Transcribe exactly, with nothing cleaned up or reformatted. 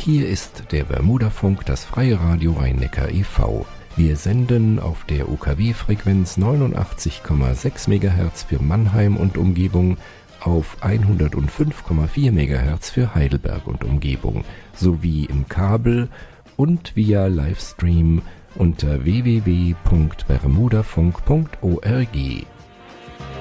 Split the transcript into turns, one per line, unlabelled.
Hier ist der Bermudafunk, das freie Radio Rhein-Neckar e V Wir senden auf der U K W-Frequenz neunundachtzig Komma sechs Megahertz für Mannheim und Umgebung, auf hundertfünf Komma vier Megahertz für Heidelberg und Umgebung, sowie im Kabel und via Livestream unter w w w punkt bermudafunk punkt org.